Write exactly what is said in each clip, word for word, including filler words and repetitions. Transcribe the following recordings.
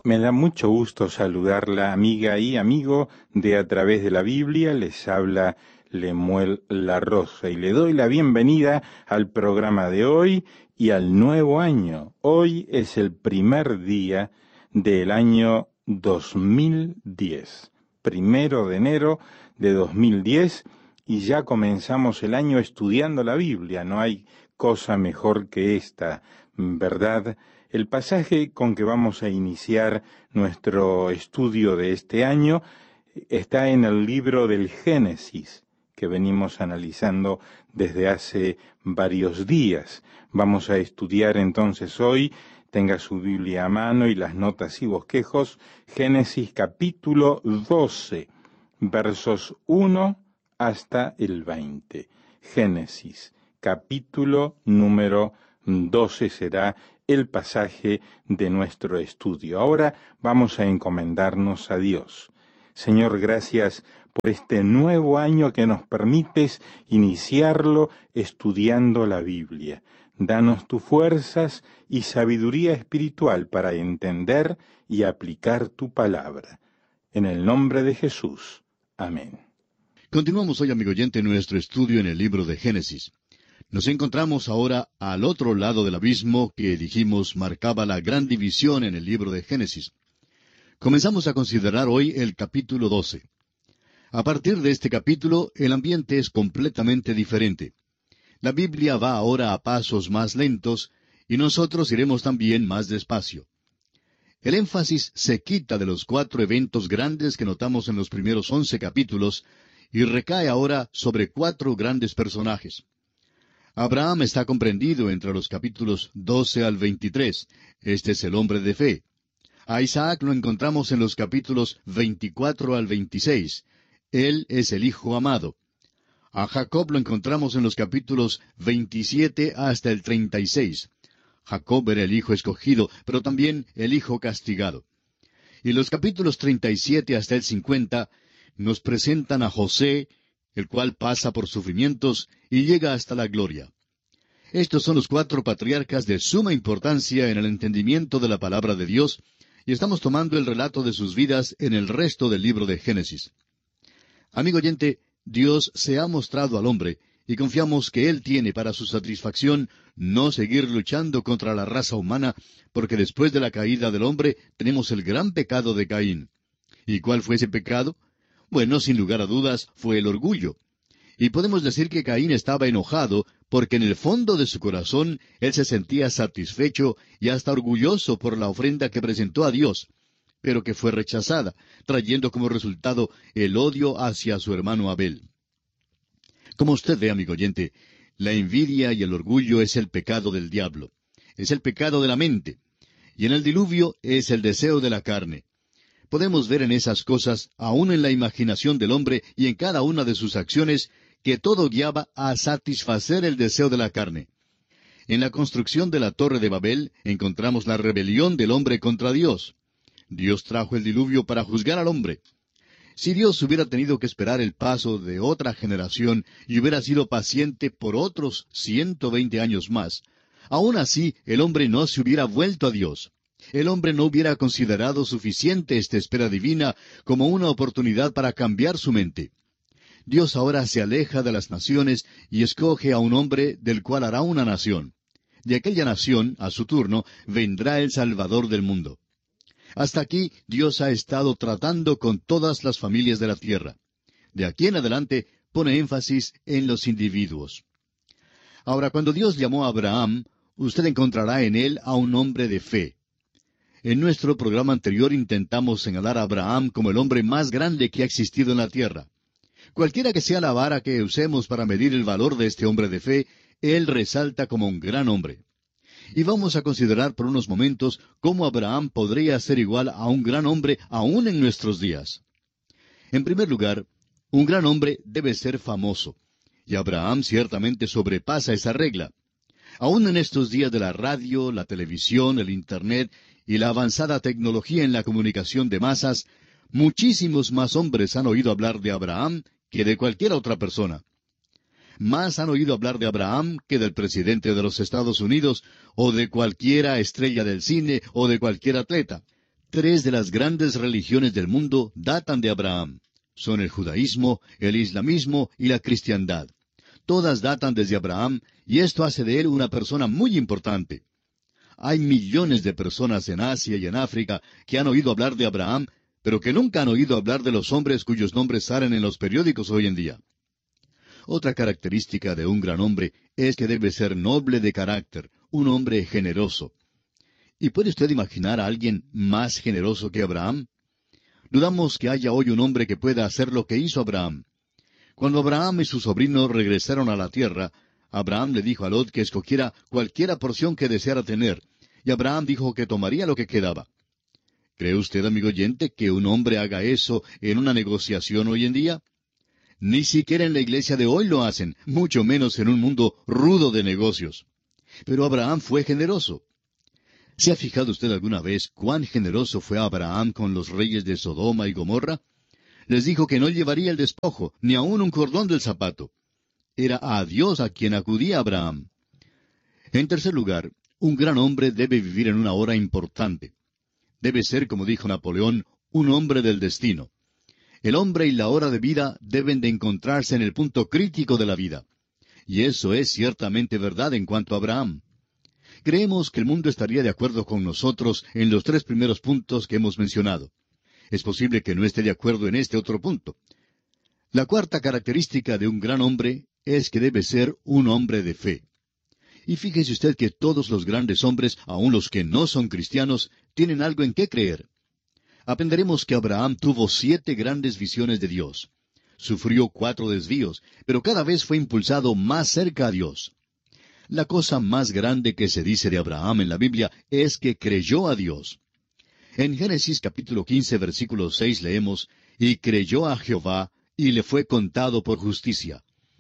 Me da mucho gusto saludarla, amiga y amigo de A Través de la Biblia. Les habla Lemuel La Rosa y le doy la bienvenida al programa de hoy y al nuevo año. Hoy es el primer día del año dos mil diez, primero de enero de dos mil diez, y ya comenzamos el año estudiando la Biblia. No hay cosa mejor que esta, ¿verdad? El pasaje con que vamos a iniciar nuestro estudio de este año está en el libro del Génesis, que venimos analizando desde hace varios días. Vamos a estudiar entonces hoy, tenga su Biblia a mano y las notas y bosquejos, Génesis capítulo doce, versos uno hasta el veinte. Génesis capítulo número doce será el pasaje de nuestro estudio. Ahora vamos a encomendarnos a Dios. Señor, gracias por este nuevo año que nos permites iniciarlo estudiando la Biblia. Danos tus fuerzas y sabiduría espiritual para entender y aplicar tu palabra. En el nombre de Jesús. Amén. Continuamos hoy, amigo oyente, nuestro estudio en el libro de Génesis. Nos encontramos ahora al otro lado del abismo que, dijimos, marcaba la gran división en el libro de Génesis. Comenzamos a considerar hoy el capítulo doce. A partir de este capítulo, el ambiente es completamente diferente. La Biblia va ahora a pasos más lentos, y nosotros iremos también más despacio. El énfasis se quita de los cuatro eventos grandes que notamos en los primeros once capítulos, y recae ahora sobre cuatro grandes personajes. Abraham está comprendido entre los capítulos doce al veintitrés. Este es el hombre de fe. A Isaac lo encontramos en los capítulos veinticuatro al veintiséis. Él es el hijo amado. A Jacob lo encontramos en los capítulos veintisiete hasta el treinta y seis. Jacob era el hijo escogido, pero también el hijo castigado. Y los capítulos treinta y siete hasta el cincuenta nos presentan a José, el cual pasa por sufrimientos y llega hasta la gloria. Estos son los cuatro patriarcas de suma importancia en el entendimiento de la palabra de Dios, y estamos tomando el relato de sus vidas en el resto del libro de Génesis. Amigo oyente, Dios se ha mostrado al hombre, y confiamos que Él tiene para su satisfacción no seguir luchando contra la raza humana, porque después de la caída del hombre tenemos el gran pecado de Caín. ¿Y cuál fue ese pecado? Bueno, sin lugar a dudas, fue el orgullo. Y podemos decir que Caín estaba enojado porque en el fondo de su corazón él se sentía satisfecho y hasta orgulloso por la ofrenda que presentó a Dios, pero que fue rechazada, trayendo como resultado el odio hacia su hermano Abel. Como usted ve, amigo oyente, la envidia y el orgullo es el pecado del diablo. Es el pecado de la mente. Y en el diluvio es el deseo de la carne. Podemos ver en esas cosas, aún en la imaginación del hombre y en cada una de sus acciones, que todo guiaba a satisfacer el deseo de la carne. En la construcción de la Torre de Babel encontramos la rebelión del hombre contra Dios. Dios trajo el diluvio para juzgar al hombre. Si Dios hubiera tenido que esperar el paso de otra generación y hubiera sido paciente por otros ciento veinte años más, aún así el hombre no se hubiera vuelto a Dios. El hombre no hubiera considerado suficiente esta espera divina como una oportunidad para cambiar su mente. Dios ahora se aleja de las naciones y escoge a un hombre del cual hará una nación. De aquella nación, a su turno, vendrá el Salvador del mundo. Hasta aquí Dios ha estado tratando con todas las familias de la tierra. De aquí en adelante pone énfasis en los individuos. Ahora, cuando Dios llamó a Abraham, usted encontrará en él a un hombre de fe. En nuestro programa anterior intentamos señalar a Abraham como el hombre más grande que ha existido en la tierra. Cualquiera que sea la vara que usemos para medir el valor de este hombre de fe, él resalta como un gran hombre. Y vamos a considerar por unos momentos cómo Abraham podría ser igual a un gran hombre aún en nuestros días. En primer lugar, un gran hombre debe ser famoso. Y Abraham ciertamente sobrepasa esa regla. Aún en estos días de la radio, la televisión, el Internet y la avanzada tecnología en la comunicación de masas, muchísimos más hombres han oído hablar de Abraham que de cualquier otra persona. Más han oído hablar de Abraham que del presidente de los Estados Unidos, o de cualquiera estrella del cine, o de cualquier atleta. Tres de las grandes religiones del mundo datan de Abraham. Son el judaísmo, el islamismo y la cristiandad. Todas datan desde Abraham, y esto hace de él una persona muy importante. Hay millones de personas en Asia y en África que han oído hablar de Abraham, pero que nunca han oído hablar de los hombres cuyos nombres salen en los periódicos hoy en día. Otra característica de un gran hombre es que debe ser noble de carácter, un hombre generoso. ¿Y puede usted imaginar a alguien más generoso que Abraham? Dudamos que haya hoy un hombre que pueda hacer lo que hizo Abraham. Cuando Abraham y su sobrino regresaron a la tierra, Abraham le dijo a Lot que escogiera cualquiera porción que deseara tener, y Abraham dijo que tomaría lo que quedaba. ¿Cree usted, amigo oyente, que un hombre haga eso en una negociación hoy en día? Ni siquiera en la iglesia de hoy lo hacen, mucho menos en un mundo rudo de negocios. Pero Abraham fue generoso. ¿Se ha fijado usted alguna vez cuán generoso fue Abraham con los reyes de Sodoma y Gomorra? Les dijo que no llevaría el despojo, ni aun un cordón del zapato. Era a Dios a quien acudía Abraham. En tercer lugar, un gran hombre debe vivir en una hora importante. Debe ser, como dijo Napoleón, un hombre del destino. El hombre y la hora de vida deben de encontrarse en el punto crítico de la vida. Y eso es ciertamente verdad en cuanto a Abraham. Creemos que el mundo estaría de acuerdo con nosotros en los tres primeros puntos que hemos mencionado. Es posible que no esté de acuerdo en este otro punto. La cuarta característica de un gran hombre es que debe ser un hombre de fe. Y fíjese usted que todos los grandes hombres, aun los que no son cristianos, tienen algo en qué creer. Aprenderemos que Abraham tuvo siete grandes visiones de Dios. Sufrió cuatro desvíos, pero cada vez fue impulsado más cerca a Dios. La cosa más grande que se dice de Abraham en la Biblia es que creyó a Dios. En Génesis capítulo quince, versículo seis leemos, «Y creyó a Jehová, y le fue contado por justicia».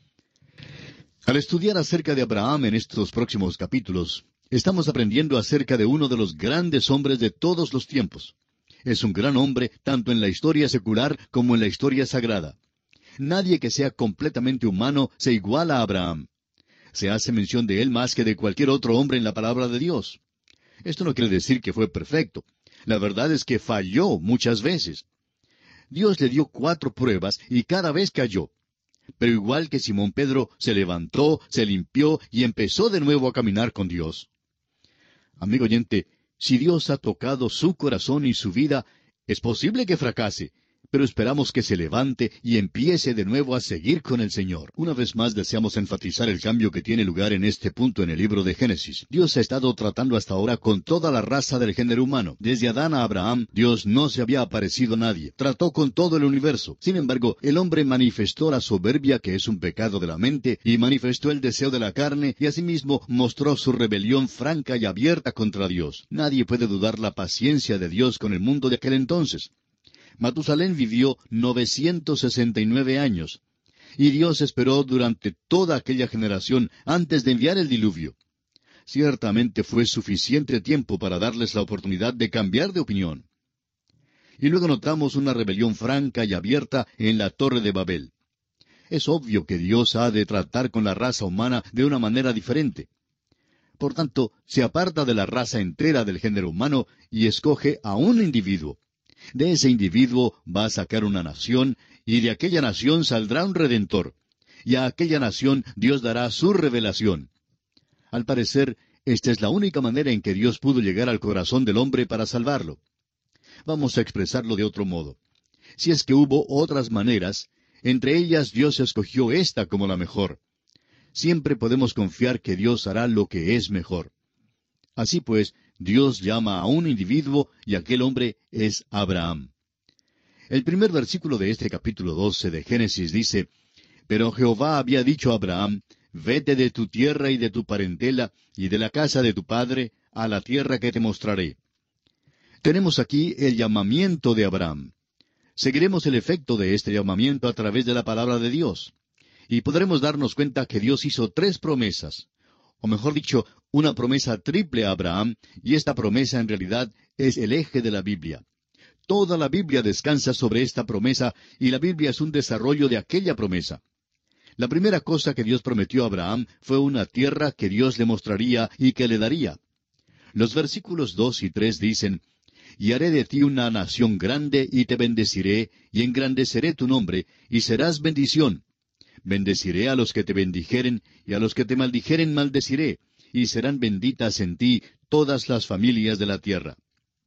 Al estudiar acerca de Abraham en estos próximos capítulos, estamos aprendiendo acerca de uno de los grandes hombres de todos los tiempos. Es un gran hombre tanto en la historia secular como en la historia sagrada. Nadie que sea completamente humano se iguala a Abraham. Se hace mención de él más que de cualquier otro hombre en la palabra de Dios. Esto no quiere decir que fue perfecto. La verdad es que falló muchas veces. Dios le dio cuatro pruebas y cada vez cayó. Pero igual que Simón Pedro, se levantó, se limpió y empezó de nuevo a caminar con Dios. Amigo oyente, si Dios ha tocado su corazón y su vida, es posible que fracase, pero esperamos que se levante y empiece de nuevo a seguir con el Señor. Una vez más deseamos enfatizar el cambio que tiene lugar en este punto en el libro de Génesis. Dios ha estado tratando hasta ahora con toda la raza del género humano. Desde Adán a Abraham, Dios no se había aparecido a nadie. Trató con todo el universo. Sin embargo, el hombre manifestó la soberbia, que es un pecado de la mente, y manifestó el deseo de la carne, y asimismo mostró su rebelión franca y abierta contra Dios. Nadie puede dudar la paciencia de Dios con el mundo de aquel entonces. Matusalén vivió novecientos sesenta y nueve años, y Dios esperó durante toda aquella generación antes de enviar el diluvio. Ciertamente fue suficiente tiempo para darles la oportunidad de cambiar de opinión. Y luego notamos una rebelión franca y abierta en la Torre de Babel. Es obvio que Dios ha de tratar con la raza humana de una manera diferente. Por tanto, se aparta de la raza entera del género humano y escoge a un individuo. De ese individuo va a sacar una nación, y de aquella nación saldrá un redentor. Y a aquella nación Dios dará su revelación. Al parecer, esta es la única manera en que Dios pudo llegar al corazón del hombre para salvarlo. Vamos a expresarlo de otro modo. Si es que hubo otras maneras, entre ellas Dios escogió esta como la mejor. Siempre podemos confiar que Dios hará lo que es mejor. Así pues, Dios llama a un individuo y aquel hombre es Abraham. El primer versículo de este capítulo doce de Génesis dice, «Pero Jehová había dicho a Abraham, vete de tu tierra y de tu parentela y de la casa de tu padre a la tierra que te mostraré». Tenemos aquí el llamamiento de Abraham. Seguiremos el efecto de este llamamiento a través de la palabra de Dios. Y podremos darnos cuenta que Dios hizo tres promesas. O mejor dicho, una promesa triple a Abraham, y esta promesa en realidad es el eje de la Biblia. Toda la Biblia descansa sobre esta promesa, y la Biblia es un desarrollo de aquella promesa. La primera cosa que Dios prometió a Abraham fue una tierra que Dios le mostraría y que le daría. Los versículos dos y tres dicen, y haré de ti una nación grande, y te bendeciré, y engrandeceré tu nombre, y serás bendición. Bendeciré a los que te bendijeren, y a los que te maldijeren maldeciré, y serán benditas en ti todas las familias de la tierra.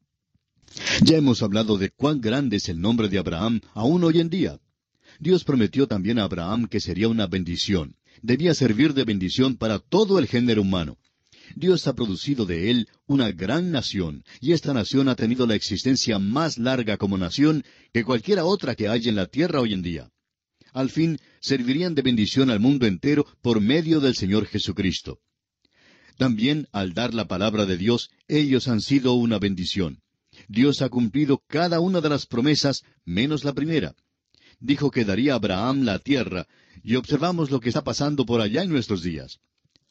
Ya hemos hablado de cuán grande es el nombre de Abraham aún hoy en día. Dios prometió también a Abraham que sería una bendición. Debía servir de bendición para todo el género humano. Dios ha producido de él una gran nación, y esta nación ha tenido la existencia más larga como nación que cualquiera otra que haya en la tierra hoy en día. Al fin, servirían de bendición al mundo entero por medio del Señor Jesucristo. También, al dar la palabra de Dios, ellos han sido una bendición. Dios ha cumplido cada una de las promesas, menos la primera. Dijo que daría a Abraham la tierra, y observamos lo que está pasando por allá en nuestros días.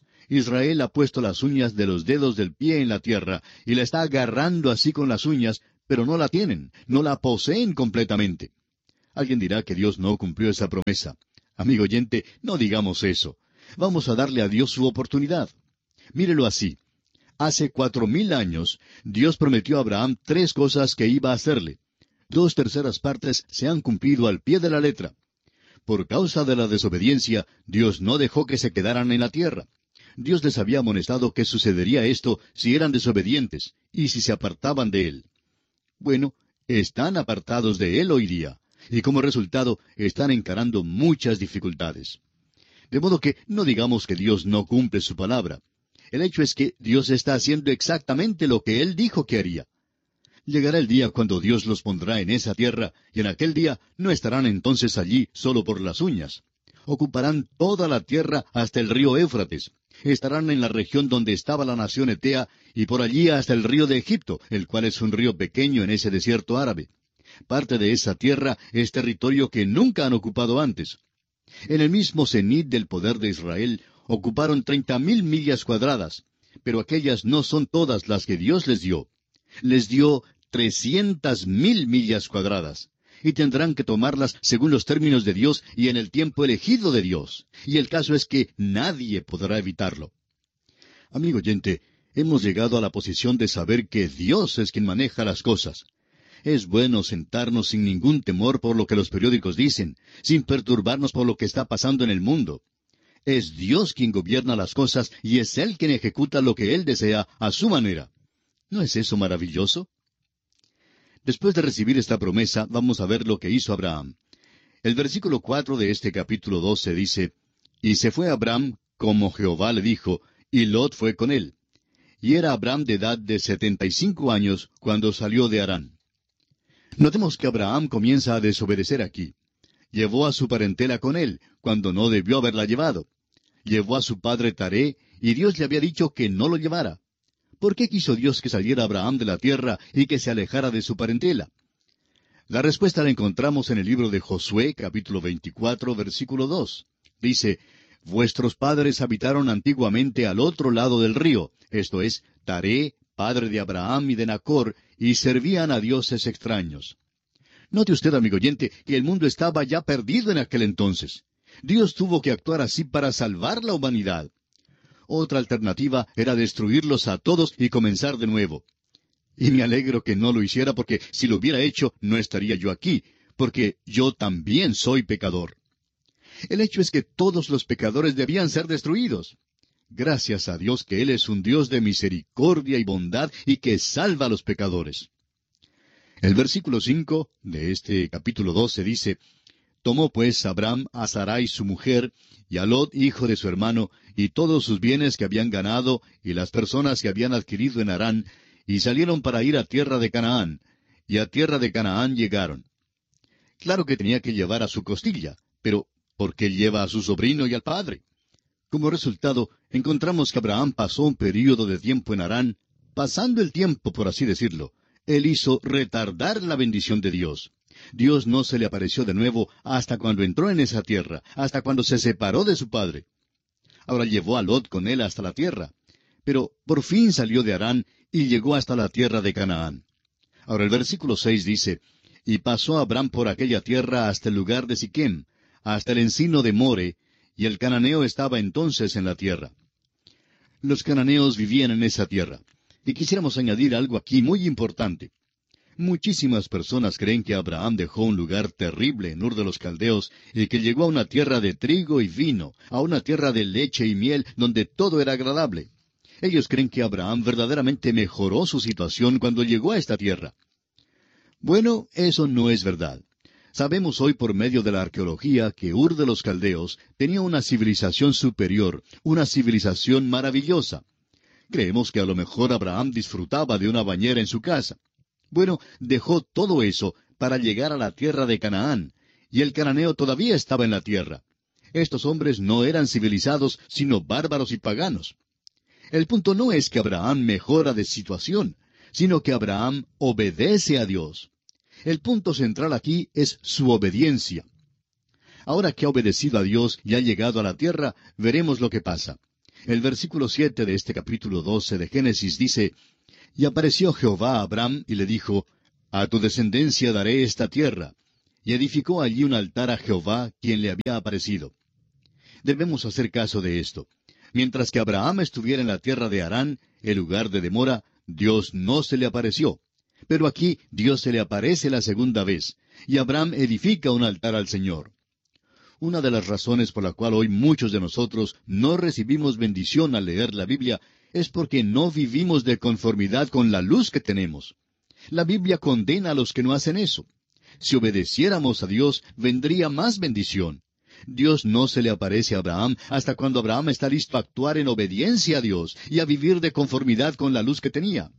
Israel ha puesto las uñas de los dedos del pie en la tierra, y la está agarrando así con las uñas, pero no la tienen, no la poseen completamente. Alguien dirá que Dios no cumplió esa promesa. Amigo oyente, no digamos eso. Vamos a darle a Dios su oportunidad. Mírelo así. Hace cuatro mil años, Dios prometió a Abraham tres cosas que iba a hacerle. Dos terceras partes se han cumplido al pie de la letra. Por causa de la desobediencia, Dios no dejó que se quedaran en la tierra. Dios les había amonestado que sucedería esto si eran desobedientes y si se apartaban de Él. Bueno, están apartados de Él hoy día, y como resultado están encarando muchas dificultades. De modo que no digamos que Dios no cumple su palabra. El hecho es que Dios está haciendo exactamente lo que Él dijo que haría. Llegará el día cuando Dios los pondrá en esa tierra, y en aquel día no estarán entonces allí solo por las uñas. Ocuparán toda la tierra hasta el río Éufrates. Estarán en la región donde estaba la nación Etea, y por allí hasta el río de Egipto, el cual es un río pequeño en ese desierto árabe. Parte de esa tierra es territorio que nunca han ocupado antes. En el mismo cenit del poder de Israel, ocuparon treinta mil millas cuadradas, pero aquellas no son todas las que Dios les dio. Les dio trescientas mil millas cuadradas, y tendrán que tomarlas según los términos de Dios y en el tiempo elegido de Dios. Y el caso es que nadie podrá evitarlo. Amigo oyente, hemos llegado a la posición de saber que Dios es quien maneja las cosas. Es bueno sentarnos sin ningún temor por lo que los periódicos dicen, sin perturbarnos por lo que está pasando en el mundo. Es Dios quien gobierna las cosas y es Él quien ejecuta lo que Él desea a su manera. ¿No es eso maravilloso? Después de recibir esta promesa, vamos a ver lo que hizo Abraham. El versículo cuatro de este capítulo doce dice, «Y se fue Abraham, como Jehová le dijo, y Lot fue con él. Y era Abraham de edad de setenta y cinco años cuando salió de Harán». Notemos que Abraham comienza a desobedecer aquí. Llevó a su parentela con él, cuando no debió haberla llevado. Llevó a su padre Taré, y Dios le había dicho que no lo llevara. ¿Por qué quiso Dios que saliera Abraham de la tierra y que se alejara de su parentela? La respuesta la encontramos en el libro de Josué, capítulo veinticuatro, versículo dos. Dice, «Vuestros padres habitaron antiguamente al otro lado del río, esto es, Taré, padre de Abraham y de Nacor, y servían a dioses extraños». Note usted, amigo oyente, que el mundo estaba ya perdido en aquel entonces. Dios tuvo que actuar así para salvar la humanidad. Otra alternativa era destruirlos a todos y comenzar de nuevo. Y me alegro que no lo hiciera, porque si lo hubiera hecho, no estaría yo aquí, porque yo también soy pecador. El hecho es que todos los pecadores debían ser destruidos. Gracias a Dios que Él es un Dios de misericordia y bondad y que salva a los pecadores. El versículo cinco de este capítulo doce dice, «Tomó pues Abraham a Sarai su mujer, y a Lot hijo de su hermano, y todos sus bienes que habían ganado, y las personas que habían adquirido en Harán, y salieron para ir a tierra de Canaán, y a tierra de Canaán llegaron». Claro que tenía que llevar a su costilla, pero ¿por qué lleva a su sobrino y al padre? Como resultado, encontramos que Abraham pasó un período de tiempo en Harán, pasando el tiempo, por así decirlo. Él hizo retardar la bendición de Dios. Dios no se le apareció de nuevo hasta cuando entró en esa tierra, hasta cuando se separó de su padre. Ahora llevó a Lot con él hasta la tierra, pero por fin salió de Harán y llegó hasta la tierra de Canaán. Ahora el versículo seis dice, «Y pasó Abraham por aquella tierra hasta el lugar de Siquem, hasta el encino de More, y el cananeo estaba entonces en la tierra». Los cananeos vivían en esa tierra. Y quisiéramos añadir algo aquí muy importante. Muchísimas personas creen que Abraham dejó un lugar terrible en Ur de los Caldeos y que llegó a una tierra de trigo y vino, a una tierra de leche y miel donde todo era agradable. Ellos creen que Abraham verdaderamente mejoró su situación cuando llegó a esta tierra. Bueno, eso no es verdad. Sabemos hoy por medio de la arqueología que Ur de los Caldeos tenía una civilización superior, una civilización maravillosa. Creemos que a lo mejor Abraham disfrutaba de una bañera en su casa. Bueno, dejó todo eso para llegar a la tierra de Canaán, y el cananeo todavía estaba en la tierra. Estos hombres no eran civilizados, sino bárbaros y paganos. El punto no es que Abraham mejora de situación, sino que Abraham obedece a Dios. El punto central aquí es su obediencia. Ahora que ha obedecido a Dios y ha llegado a la tierra, veremos lo que pasa. El versículo siete de este capítulo doce de Génesis dice, «Y apareció Jehová a Abraham y le dijo, A tu descendencia daré esta tierra. Y edificó allí un altar a Jehová, quien le había aparecido». Debemos hacer caso de esto. Mientras que Abraham estuviera en la tierra de Harán, el lugar de demora, Dios no se le apareció. Pero aquí Dios se le aparece la segunda vez, y Abraham edifica un altar al Señor. Una de las razones por la cual hoy muchos de nosotros no recibimos bendición al leer la Biblia es porque no vivimos de conformidad con la luz que tenemos. La Biblia condena a los que no hacen eso. Si obedeciéramos a Dios, vendría más bendición. Dios no se le aparece a Abraham hasta cuando Abraham está listo a actuar en obediencia a Dios y a vivir de conformidad con la luz que tenía.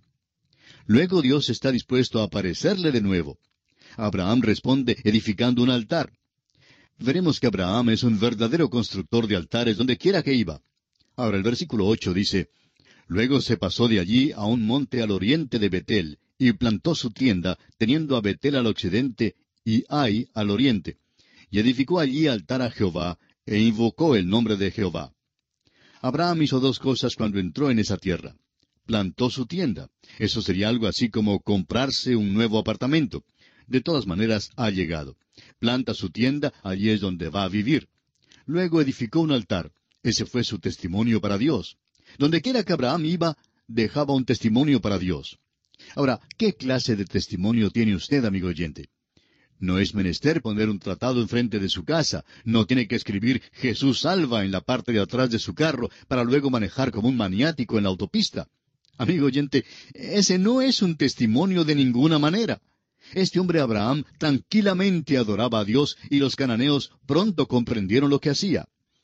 Luego Dios está dispuesto a aparecerle de nuevo. Abraham responde edificando un altar. Veremos que Abraham es un verdadero constructor de altares donde quiera que iba. Ahora el versículo ocho dice, «Luego se pasó de allí a un monte al oriente de Betel, y plantó su tienda, teniendo a Betel al occidente y Ai al oriente. Y edificó allí altar a Jehová, e invocó el nombre de Jehová». Abraham hizo dos cosas cuando entró en esa tierra. Plantó su tienda. Eso sería algo así como comprarse un nuevo apartamento. De todas maneras, ha llegado. Planta su tienda, allí es donde va a vivir. Luego edificó un altar. Ese fue su testimonio para Dios. Donde quiera que Abraham iba, dejaba un testimonio para Dios. Ahora, ¿qué clase de testimonio tiene usted, amigo oyente? No es menester poner un tratado enfrente de su casa. No tiene que escribir «Jesús salva» en la parte de atrás de su carro para luego manejar como un maniático en la autopista. Amigo oyente, ese no es un testimonio de ninguna manera. Este hombre Abraham tranquilamente adoraba a Dios y los cananeos pronto comprendieron lo que hacía.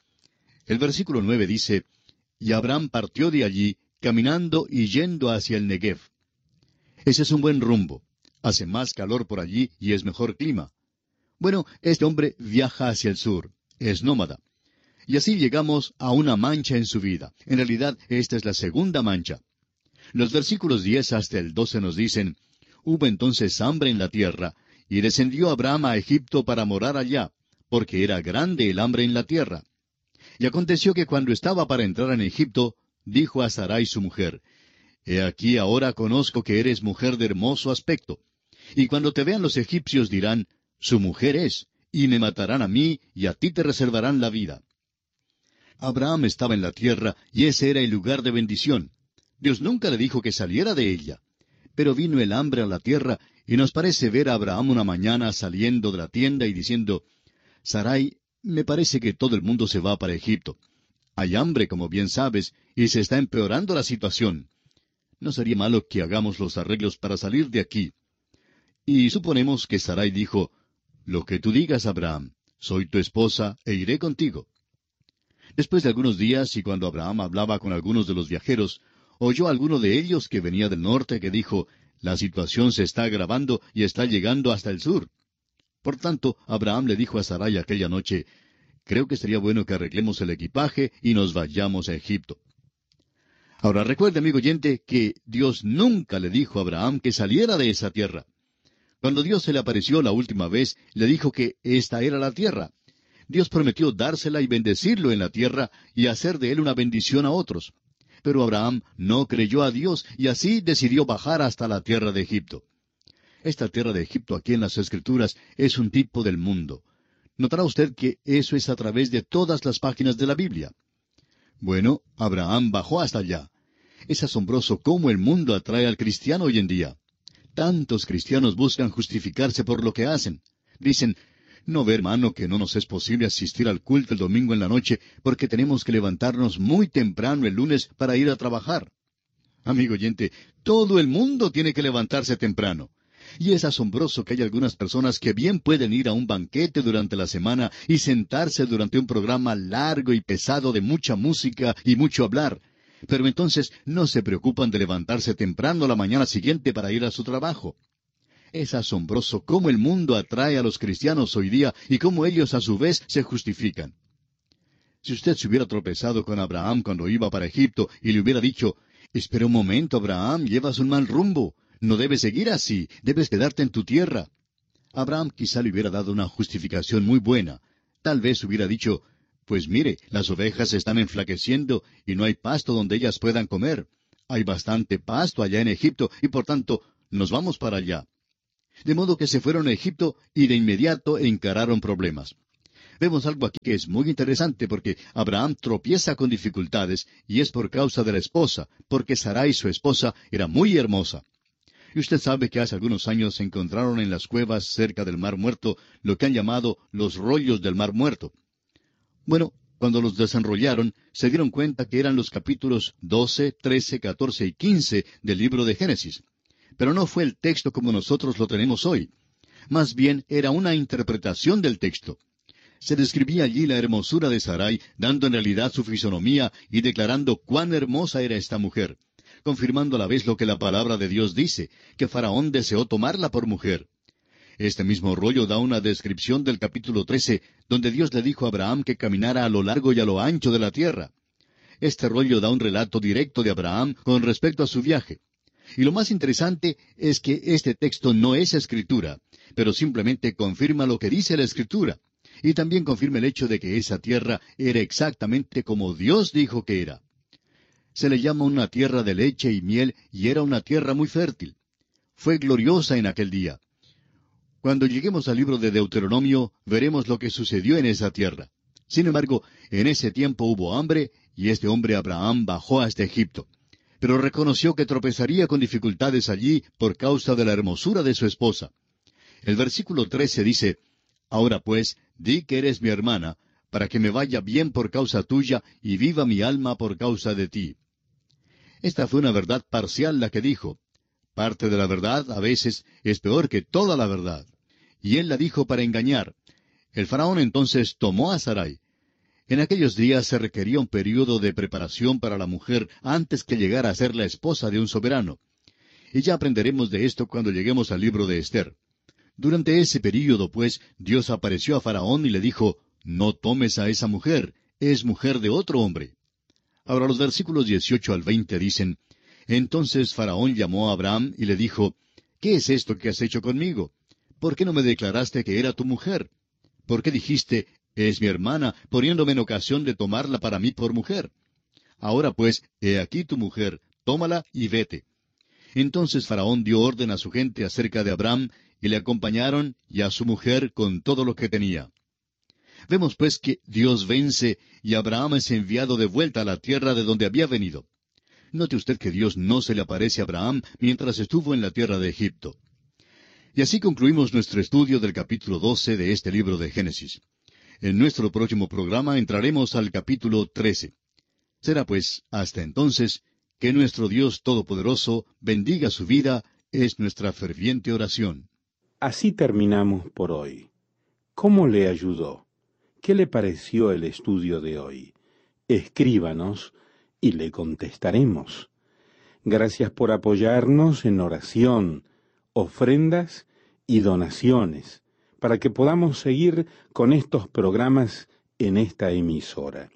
El versículo nueve dice, «Y Abraham partió de allí, caminando y yendo hacia el Negev». Ese es un buen rumbo. Hace más calor por allí y es mejor clima. Bueno, este hombre viaja hacia el sur. Es nómada. Y así llegamos a una mancha en su vida. En realidad, esta es la segunda mancha. Los versículos diez hasta el doce nos dicen, «Hubo entonces hambre en la tierra, y descendió Abraham a Egipto para morar allá, porque era grande el hambre en la tierra. Y aconteció que cuando estaba para entrar en Egipto, dijo a Sarai su mujer, He aquí ahora conozco que eres mujer de hermoso aspecto. Y cuando te vean los egipcios dirán, Su mujer es, y me matarán a mí, y a ti te reservarán la vida». Abraham estaba en la tierra, y ese era el lugar de bendición. Dios nunca le dijo que saliera de ella. Pero vino el hambre a la tierra, y nos parece ver a Abraham una mañana saliendo de la tienda y diciendo, «Sarai, me parece que todo el mundo se va para Egipto. Hay hambre, como bien sabes, y se está empeorando la situación. No sería malo que hagamos los arreglos para salir de aquí». Y suponemos que Sarai dijo, «Lo que tú digas, Abraham, soy tu esposa, e iré contigo». Después de algunos días, y cuando Abraham hablaba con algunos de los viajeros, oyó a alguno de ellos que venía del norte que dijo, «La situación se está agravando y está llegando hasta el sur». Por tanto, Abraham le dijo a Sarai aquella noche, «Creo que sería bueno que arreglemos el equipaje y nos vayamos a Egipto». Ahora recuerde, amigo oyente, que Dios nunca le dijo a Abraham que saliera de esa tierra. Cuando Dios se le apareció la última vez, le dijo que esta era la tierra. Dios prometió dársela y bendecirlo en la tierra y hacer de él una bendición a otros. Pero Abraham no creyó a Dios y así decidió bajar hasta la tierra de Egipto. Esta tierra de Egipto aquí en las Escrituras es un tipo del mundo. Notará usted que eso es a través de todas las páginas de la Biblia. Bueno, Abraham bajó hasta allá. Es asombroso cómo el mundo atrae al cristiano hoy en día. Tantos cristianos buscan justificarse por lo que hacen. Dicen, no ve, hermano, que no nos es posible asistir al culto el domingo en la noche porque tenemos que levantarnos muy temprano el lunes para ir a trabajar. Amigo oyente, todo el mundo tiene que levantarse temprano. Y es asombroso que hay algunas personas que bien pueden ir a un banquete durante la semana y sentarse durante un programa largo y pesado de mucha música y mucho hablar, pero entonces no se preocupan de levantarse temprano la mañana siguiente para ir a su trabajo. Es asombroso cómo el mundo atrae a los cristianos hoy día y cómo ellos a su vez se justifican. Si usted se hubiera tropezado con Abraham cuando iba para Egipto y le hubiera dicho, «Espera un momento, Abraham, llevas un mal rumbo. No debes seguir así, debes quedarte en tu tierra». Abraham quizá le hubiera dado una justificación muy buena. Tal vez hubiera dicho, «Pues mire, las ovejas se están enflaqueciendo y no hay pasto donde ellas puedan comer. Hay bastante pasto allá en Egipto y por tanto nos vamos para allá». De modo que se fueron a Egipto y de inmediato encararon problemas. Vemos algo aquí que es muy interesante porque Abraham tropieza con dificultades y es por causa de la esposa, porque Sarai, su esposa, era muy hermosa. Y usted sabe que hace algunos años se encontraron en las cuevas cerca del Mar Muerto lo que han llamado los rollos del Mar Muerto. Bueno, cuando los desenrollaron, se dieron cuenta que eran los capítulos doce, trece, catorce y quince del libro de Génesis. Pero no fue el texto como nosotros lo tenemos hoy. Más bien era una interpretación del texto. Se describía allí la hermosura de Sarai, dando en realidad su fisonomía y declarando cuán hermosa era esta mujer, confirmando a la vez lo que la palabra de Dios dice, que Faraón deseó tomarla por mujer. Este mismo rollo da una descripción del capítulo trece, donde Dios le dijo a Abraham que caminara a lo largo y a lo ancho de la tierra. Este rollo da un relato directo de Abraham con respecto a su viaje. Y lo más interesante es que este texto no es escritura, pero simplemente confirma lo que dice la escritura. Y también confirma el hecho de que esa tierra era exactamente como Dios dijo que era. Se le llama una tierra de leche y miel y era una tierra muy fértil. Fue gloriosa en aquel día. Cuando lleguemos al libro de Deuteronomio, veremos lo que sucedió en esa tierra. Sin embargo, en ese tiempo hubo hambre y este hombre Abraham bajó hasta Egipto. Pero reconoció que tropezaría con dificultades allí por causa de la hermosura de su esposa. El versículo trece dice, «Ahora pues, di que eres mi hermana, para que me vaya bien por causa tuya y viva mi alma por causa de ti». Esta fue una verdad parcial la que dijo. Parte de la verdad, a veces, es peor que toda la verdad. Y él la dijo para engañar. El faraón entonces tomó a Sarai. En aquellos días se requería un período de preparación para la mujer antes que llegara a ser la esposa de un soberano. Y ya aprenderemos de esto cuando lleguemos al libro de Esther. Durante ese período, pues, Dios apareció a Faraón y le dijo, «No tomes a esa mujer, es mujer de otro hombre». Ahora los versículos dieciocho al veinte dicen, «Entonces Faraón llamó a Abraham y le dijo, ¿qué es esto que has hecho conmigo? ¿Por qué no me declaraste que era tu mujer? ¿Por qué dijiste, es mi hermana, poniéndome en ocasión de tomarla para mí por mujer? Ahora pues, he aquí tu mujer, tómala y vete». Entonces Faraón dio orden a su gente acerca de Abraham, y le acompañaron, y a su mujer con todo lo que tenía. Vemos pues que Dios vence, y Abraham es enviado de vuelta a la tierra de donde había venido. Note usted que Dios no se le aparece a Abraham mientras estuvo en la tierra de Egipto. Y así concluimos nuestro estudio del capítulo doce de este libro de Génesis. En nuestro próximo programa entraremos al capítulo trece. Será pues, hasta entonces, que nuestro Dios Todopoderoso bendiga su vida, es nuestra ferviente oración. Así terminamos por hoy. ¿Cómo le ayudó? ¿Qué le pareció el estudio de hoy? Escríbanos y le contestaremos. Gracias por apoyarnos en oración, ofrendas y donaciones, para que podamos seguir con estos programas en esta emisora.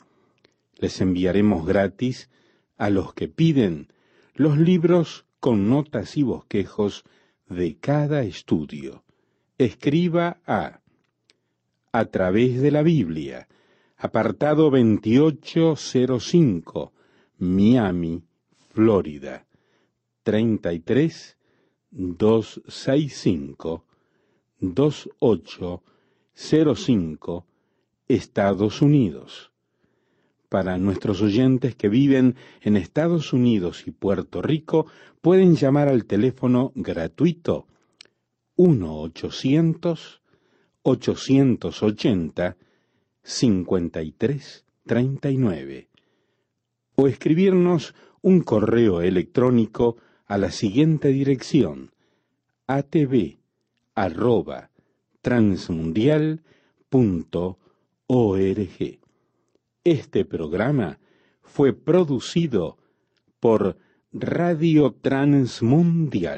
Les enviaremos gratis a los que piden los libros con notas y bosquejos de cada estudio. Escriba a A través de la Biblia, apartado veintiocho cero cinco, Miami, Florida, treinta y tres doscientos sesenta y cinco, veintiocho cero cinco, Estados Unidos. Para nuestros oyentes que viven en Estados Unidos y Puerto Rico, pueden llamar al teléfono gratuito uno ochocientos, ochocientos ochenta, cincuenta y tres treinta y nueve o escribirnos un correo electrónico a la siguiente dirección: a t v arroba transmundial punto org. Este programa fue producido por Radio Transmundial.